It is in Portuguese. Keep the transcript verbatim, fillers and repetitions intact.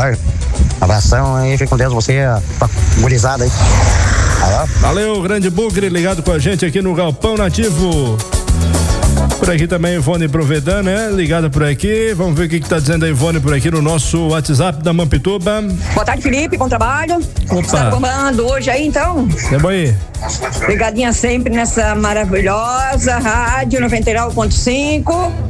tarde. Abração aí, fique com Deus, você, a gurizada aí. Alô? Valeu, grande Bugre, ligado com a gente aqui no Galpão Nativo. Por aqui também Ivone Provedan, né? Ligada por aqui. Vamos ver o que, que tá dizendo a Ivone por aqui no nosso WhatsApp da Mampituba. Boa tarde, Felipe, bom trabalho. Opa. Está comando hoje aí, então? É bom aí. Ligadinha sempre nessa maravilhosa rádio noventa e nove ponto cinco.